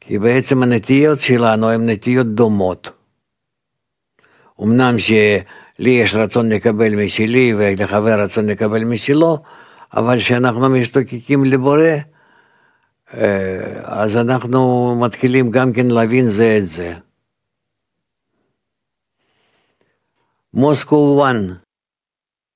כי בעצם הנטיות שלנו הן נטיות דומות. אמנם שלי יש רצון לקבל משלי ולחבר רצון לקבל משלו, אבל כשאנחנו משתוקקים לבורא, אז אנחנו מתחילים גם כן להבין זה את זה. Moscow 1